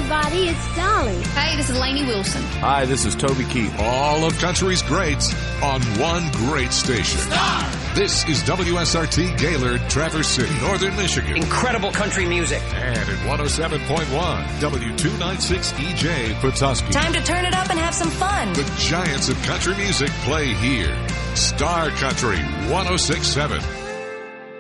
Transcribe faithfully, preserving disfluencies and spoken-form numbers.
everybody, it's Dolly. Hey, this is Lainey Wilson. Hi, this is Toby Keith. All of country's greats on one great station. Star! This is W S R T Gaylord, Traverse City, Northern Michigan. Incredible country music. And at one oh seven point one, W two ninety-six E J, Petoskey. Time to turn it up and have some fun. The giants of country music play here. Star Country one oh six point seven.